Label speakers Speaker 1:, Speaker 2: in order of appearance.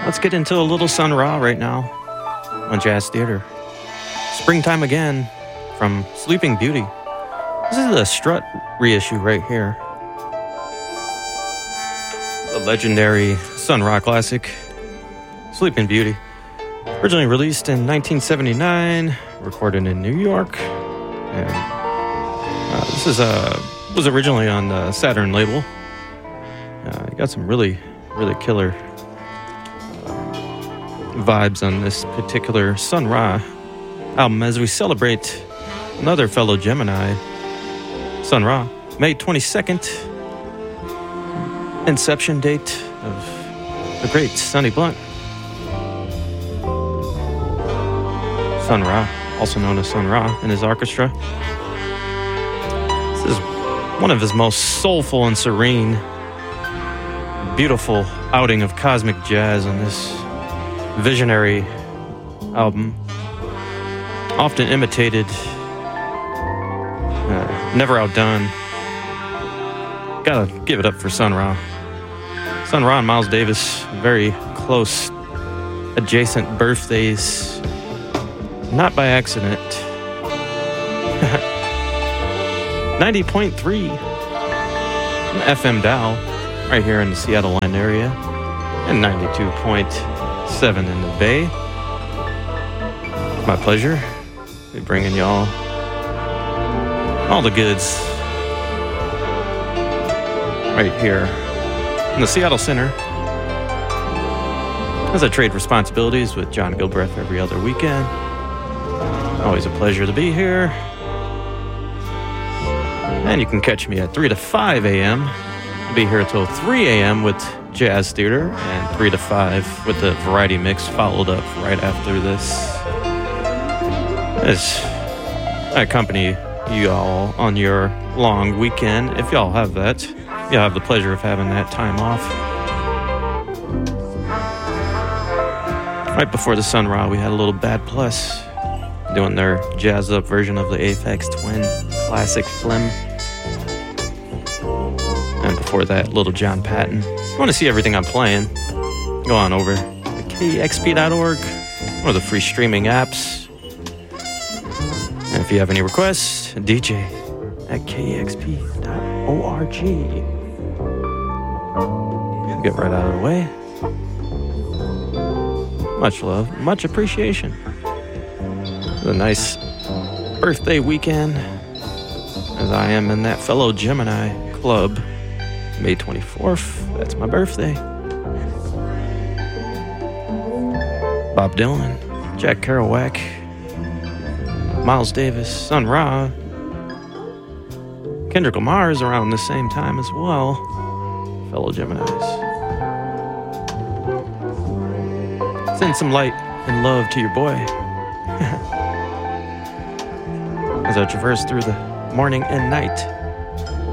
Speaker 1: Let's get into a little Sun Ra right now on Jazz Theater. Springtime Again from Sleeping Beauty. This is a Strut reissue right here. The legendary Sun Ra classic, Sleeping Beauty. Originally released in 1979, recorded in New York. And this is was originally on the Saturn label. You got some really killer vibes on this particular Sun Ra album as we celebrate another fellow Gemini, Sun Ra, May 22nd, inception date of the great Sonny Blunt. Sun Ra, also known as Sun Ra, and his orchestra. This is one of his most soulful and serene, beautiful outing of cosmic jazz on this visionary album. Often imitated, never outdone. Gotta give it up for Sun Ra. Sun Ra and Miles Davis, very close, adjacent birthdays. Not by accident. 90.3 FM dial right here in the Seattle line area, and 92.7 in the Bay. My pleasure to be bringing y'all all the goods right here in the Seattle Center, as I trade responsibilities with John Gilbreth every other weekend. Always a pleasure to be here. And you can catch me at 3 to 5 a.m. I'll be here till 3 a.m. with Jazz Theater, and 3 to 5 with the variety mix followed up right after this. As I accompany you all on your long weekend, if y'all have that. You'll have the pleasure of having that time off. Right before the Sun Ra, we had a little Bad Plus doing their jazzed up version of the Aphex Twin classic Phlegm. And before that, little John Patton. If you want to see everything I'm playing, go on over to kexp.org, one of the free streaming apps. And if you have any requests, DJ at kexp.org. Get right out of the way. Much love, much appreciation. A nice birthday weekend, as I am in that fellow Gemini club. May 24th, that's my birthday. Bob Dylan, Jack Kerouac, Miles Davis, Sun Ra, Kendrick Lamar is around the same time as well. Fellow Geminis. Send some light and love to your boy as I traverse through the morning and night.